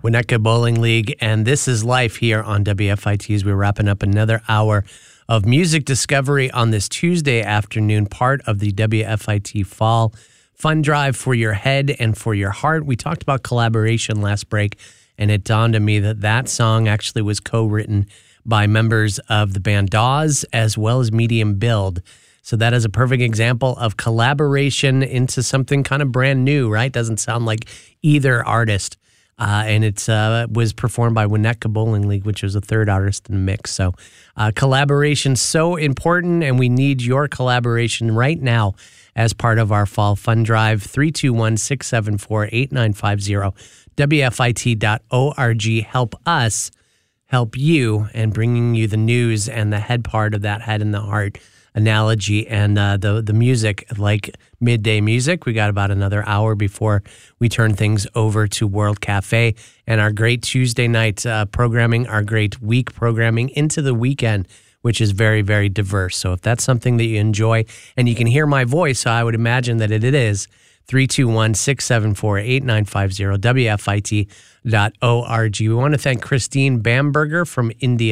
Winnetka Bowling League, and This Is Life here on WFIT as we're wrapping up another hour of music discovery on this Tuesday afternoon, part of the WFIT Fall Fun Drive for your head and for your heart. We talked about collaboration last break, and it dawned on me that that song actually was co-written by members of the band Dawes as well as Medium Build. So that is a perfect example of collaboration into something kind of brand new, right? Doesn't sound like either artist. And it was performed by Winnetka Bowling League, which was a third artist in the mix. So collaboration so important, and we need your collaboration right now as part of our Fall Fun Drive. 321-674-8950, WFIT.org. Help us help you, and bringing you the news and the head part of that head and the heart analogy and the music, like midday music. We got about another hour before we turn things over to World Cafe and our great Tuesday night programming, our great week programming into the weekend, which is very, very diverse. So if that's something that you enjoy and you can hear my voice, so I would imagine that it is, 321-674-8950, WFIT.org. We want to thank Christine Bamberger from India